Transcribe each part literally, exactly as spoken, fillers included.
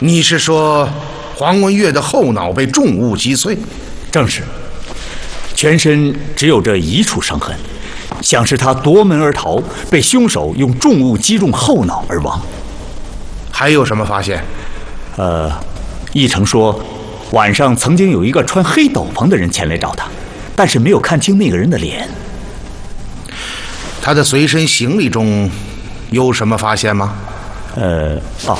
你是说黄文月的后脑被重物击碎？ 正是，全身只有这一处伤痕，像是他夺门而逃，被凶手用重物击中后脑而亡。 还有什么发现？ 呃，义成说，晚上曾经有一个穿黑斗篷的人前来找他，但是没有看清那个人的脸。 他的随身行李中有什么发现吗？ 呃，哦，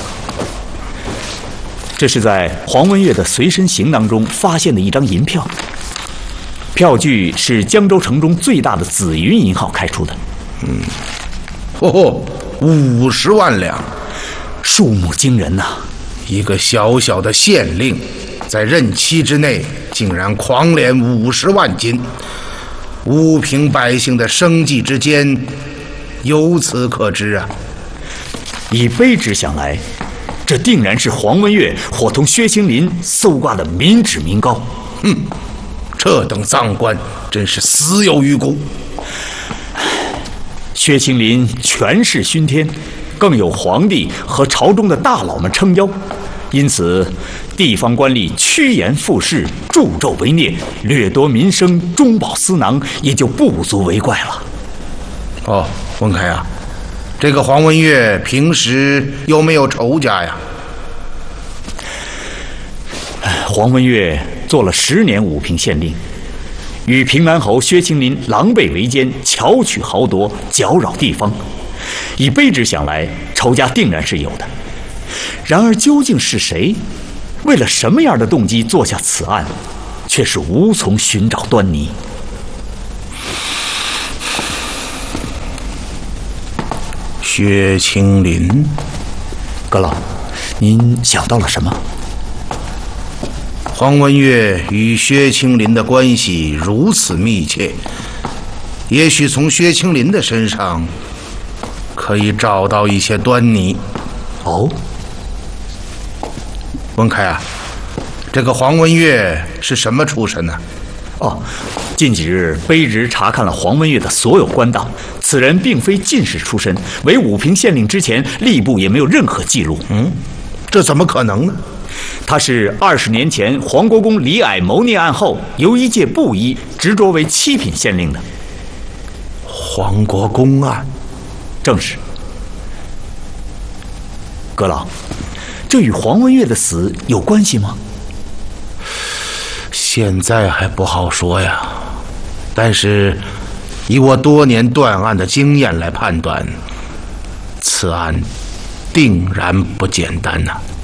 这是在黄文月的随身行囊中发现的一张银票，票据是江州城中最大的紫云银号开出的。 嗯，哦吼，五十万两， 数目惊人呐、啊！ 一个小小的县令，在任期之内竟然狂敛五十万金。吴平百姓的生计之间，由此可知啊！ 以卑职想来，这定然是黄文月伙同薛青林搜刮的民脂民膏。 哼，这等赃官真是死有余辜。 薛青林权势熏天，更有皇帝和朝中的大佬们撑腰，因此地方官吏趋炎附势，助纣为虐，掠夺民生，中饱私囊，也就不足为怪了。 哦，文凯啊，这个黄文月平时有没有仇家呀？ 黄文月做了十年武平县令，与平南侯薛青林狼狈为奸，巧取豪夺，搅扰地方。以卑职想来，仇家定然是有的。然而究竟是谁，为了什么样的动机做下此案，却是无从寻找端倪。 薛青林， 阁老，您想到了什么？ 黄文月与薛青林的关系如此密切，也许从薛青林的身上可以找到一些端倪。 哦， 文凯啊，这个黄文月是什么出身呢？ 哦，近几日卑职查看了黄文月的所有官档，此人并非进士出身，为武平县令之前，吏部也没有任何记录。 嗯，这怎么可能呢？ 他是二十年前黄国公李矮谋逆案后，由一介布衣执着为七品县令的。 黄国公案， 正是。阁老，这与黄文月的死有关系吗？ 现在还不好说呀，但是以我多年断案的经验来判断，此案定然不简单呐、啊。